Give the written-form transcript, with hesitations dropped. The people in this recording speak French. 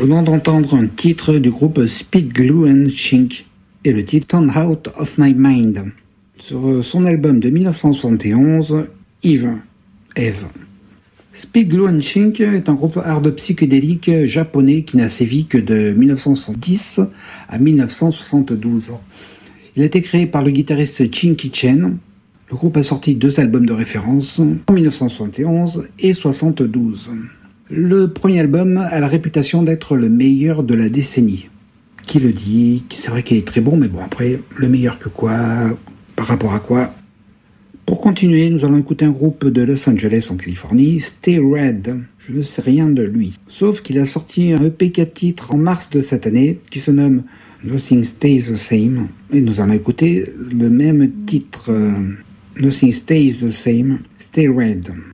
venons d'entendre un titre du groupe Speed Glue and Chink et le titre Turn Out of My Mind sur son album de 1971 Eve. Speed Glue and Chink est un groupe hard psychédélique japonais qui n'a sévi que de 1910 à 1972. Il a été créé par le guitariste Chinky Chen. Le groupe a sorti 2 albums de référence en 1971 et 1972. Le premier album a la réputation d'être le meilleur de la décennie. Qui le dit? C'est vrai qu'il est très bon, mais bon, après, le meilleur que quoi? Par rapport à quoi? Pour continuer, nous allons écouter un groupe de Los Angeles en Californie, Stay Red. Je ne sais rien de lui, sauf qu'il a sorti un EP 4 titres en mars de cette année qui se nomme Nothing Stays the Same. Et nous allons écouter le même titre, Nothing Stays the Same, Stay Red.